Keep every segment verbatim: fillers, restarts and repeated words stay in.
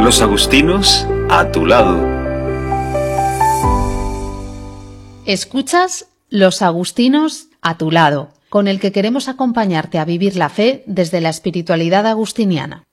Los agustinos a tu lado. Escuchas Los agustinos a tu lado, con el que queremos acompañarte a vivir la fe desde la espiritualidad agustiniana.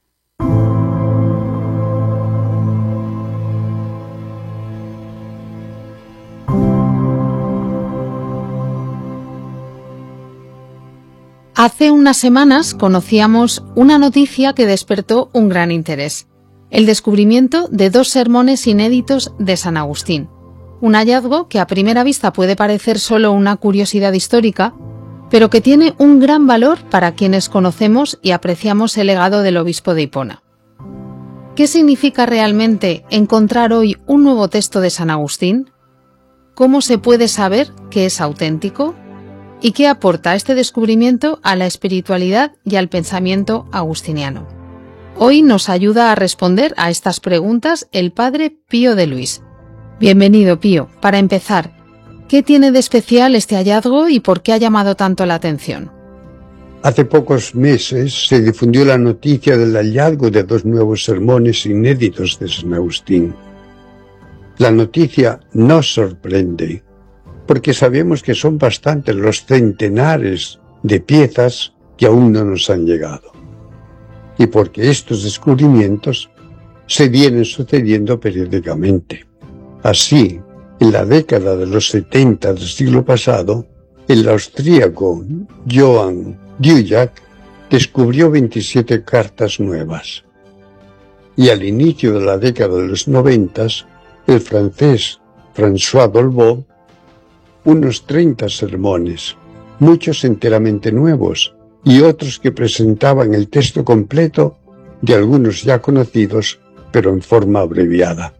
Hace unas semanas conocíamos una noticia que despertó un gran interés: el descubrimiento de dos sermones inéditos de San Agustín. Un hallazgo que a primera vista puede parecer solo una curiosidad histórica, pero que tiene un gran valor para quienes conocemos y apreciamos el legado del obispo de Hipona. ¿Qué significa realmente encontrar hoy un nuevo texto de San Agustín? ¿Cómo se puede saber que es auténtico? ¿Y qué aporta este descubrimiento a la espiritualidad y al pensamiento agustiniano? Hoy nos ayuda a responder a estas preguntas el padre Pío de Luis. Bienvenido, Pío. Para empezar, ¿qué tiene de especial este hallazgo y por qué ha llamado tanto la atención? Hace pocos meses se difundió la noticia del hallazgo de dos nuevos sermones inéditos de San Agustín. La noticia nos sorprende, porque sabemos que son bastantes los centenares de piezas que aún no nos han llegado, y porque estos descubrimientos se vienen sucediendo periódicamente. Así, en la década de los setenta del siglo pasado, el austríaco Johann Dujak descubrió veintisiete cartas nuevas, y al inicio de la década de los noventas, el francés François Dolbeau unos treinta sermones, muchos enteramente nuevos y otros que presentaban el texto completo de algunos ya conocidos, pero en forma abreviada.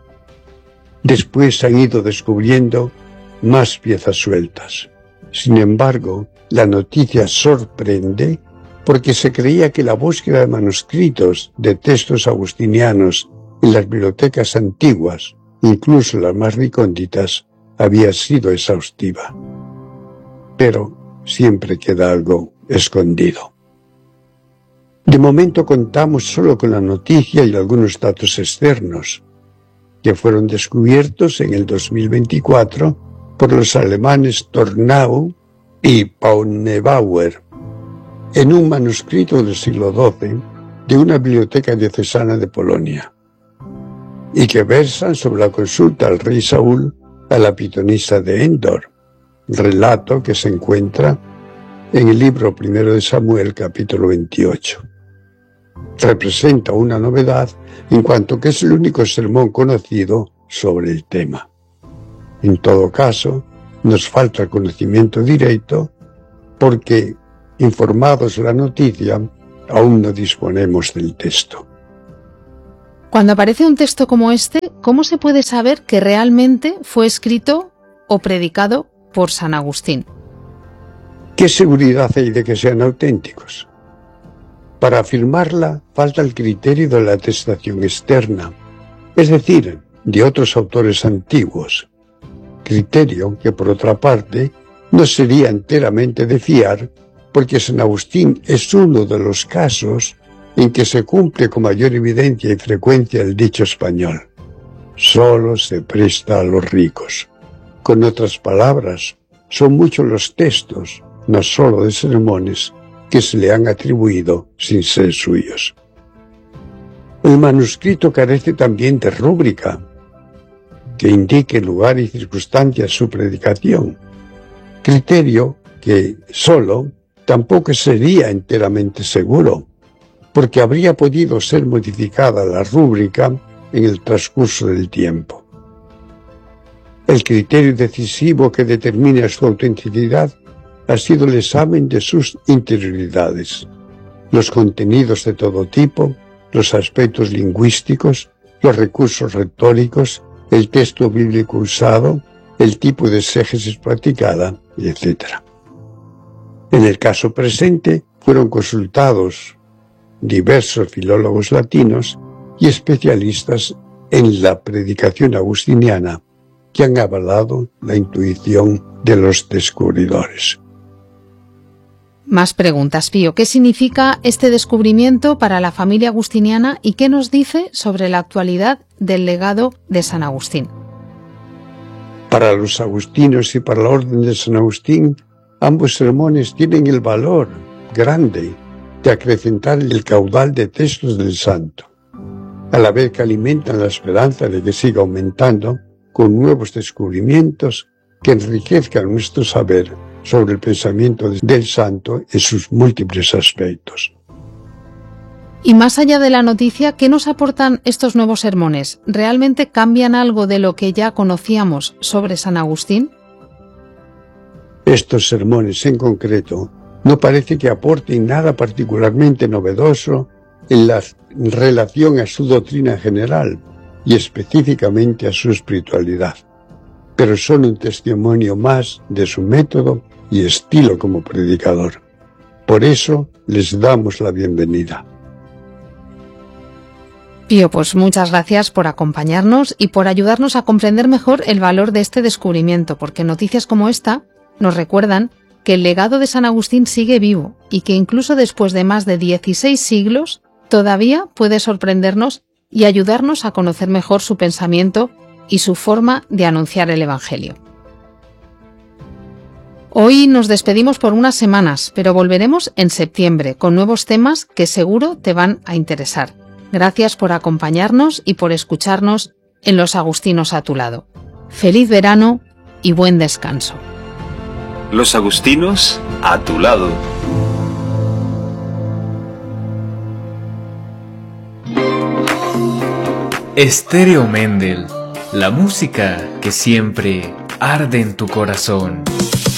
Después han ido descubriendo más piezas sueltas. Sin embargo, la noticia sorprende porque se creía que la búsqueda de manuscritos de textos agustinianos en las bibliotecas antiguas, incluso las más recónditas, había sido exhaustiva. Pero siempre queda algo escondido. De momento contamos solo con la noticia y algunos datos externos, que fueron descubiertos en el dos mil veinticuatro por los alemanes Tornau y Paunebauer, en un manuscrito del siglo doce de una biblioteca diocesana de Polonia, y que versan sobre la consulta al rey Saúl a la pitonisa de Endor, relato que se encuentra en el libro primero de Samuel, capítulo veintiocho. Representa una novedad en cuanto que es el único sermón conocido sobre el tema. En todo caso, nos falta conocimiento directo porque, informados de la noticia, aún no disponemos del texto. Cuando aparece un texto como este, ¿cómo se puede saber que realmente fue escrito o predicado por San Agustín? ¿Qué seguridad hay de que sean auténticos? Para afirmarla falta el criterio de la atestación externa, es decir, de otros autores antiguos, criterio que por otra parte no sería enteramente de fiar, porque San Agustín es uno de los casos en que se cumple con mayor evidencia y frecuencia el dicho español: solo se presta a los ricos. Con otras palabras, son muchos los textos, no solo de sermones, que se le han atribuido sin ser suyos. El manuscrito carece también de rúbrica, que indique lugar y circunstancias de su predicación, criterio que solo tampoco sería enteramente seguro, porque habría podido ser modificada la rúbrica en el transcurso del tiempo. El criterio decisivo que determina su autenticidad ha sido el examen de sus interioridades, los contenidos de todo tipo, los aspectos lingüísticos, los recursos retóricos, el texto bíblico usado, el tipo de exégesis practicada, etcétera. En el caso presente, fueron consultados diversos filólogos latinos y especialistas en la predicación agustiniana que han avalado la intuición de los descubridores. Más preguntas, Pío. ¿Qué significa este descubrimiento para la familia agustiniana y qué nos dice sobre la actualidad del legado de San Agustín? Para los agustinos y para la Orden de San Agustín, ambos sermones tienen el valor grande de acrecentar el caudal de textos del santo, a la vez que alimentan la esperanza de que siga aumentando con nuevos descubrimientos que enriquezcan nuestro saber sobre el pensamiento del santo en sus múltiples aspectos. Y más allá de la noticia, ¿qué nos aportan estos nuevos sermones? ¿Realmente cambian algo de lo que ya conocíamos sobre San Agustín? Estos sermones en concreto no parece que aporten nada particularmente novedoso en la relación a su doctrina general y específicamente a su espiritualidad, pero son un testimonio más de su método y estilo como predicador. Por eso les damos la bienvenida. Pío, pues muchas gracias por acompañarnos y por ayudarnos a comprender mejor el valor de este descubrimiento, porque noticias como esta nos recuerdan que el legado de San Agustín sigue vivo y que incluso después de más de dieciséis siglos todavía puede sorprendernos y ayudarnos a conocer mejor su pensamiento y su forma de anunciar el Evangelio. Hoy nos despedimos por unas semanas, pero volveremos en septiembre con nuevos temas que seguro te van a interesar. Gracias por acompañarnos y por escucharnos en Los Agustinos a tu lado. Feliz verano y buen descanso. Los Agustinos a tu lado. Estéreo Mendel, la música que siempre arde en tu corazón.